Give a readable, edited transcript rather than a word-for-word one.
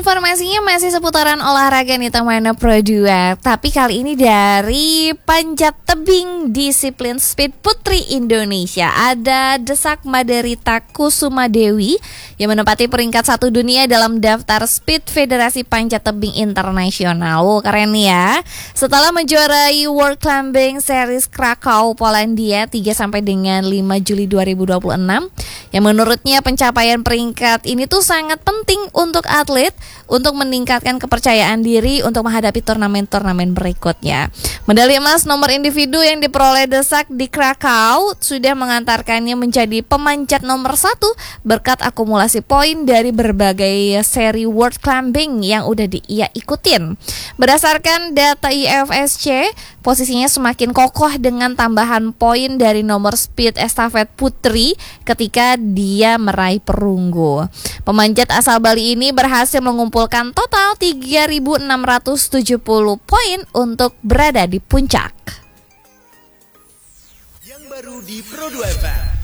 Informasinya masih seputaran olahraga nih teman Pro 2. Tapi kali ini dari panjat tebing disiplin speed putri Indonesia. Ada Desak Maderita Kusuma Dewi yang menempati peringkat 1 dunia dalam daftar Speed Federasi Panjat Tebing Internasional. Keren ya. Setelah menjuarai World Climbing Series Krakow, Polandia 3 sampai dengan 5 Juli 2026, yang menurutnya pencapaian peringkat ini tuh sangat penting untuk atlet untuk meningkatkan kepercayaan diri untuk menghadapi turnamen-turnamen berikutnya. Medali emas nomor individu yang diperoleh Desak di Krakow sudah mengantarkannya menjadi pemanjat nomor 1 berkat akumulasi poin dari berbagai seri World Climbing yang udah ia ikutin. Berdasarkan data IFSC, posisinya semakin kokoh dengan tambahan poin dari nomor speed estafet putri ketika dia meraih perunggu. Pemanjat asal Bali ini berhasil mengumpulkan total 3.670 poin untuk berada di puncak. Yang baru di Pro 2 FM.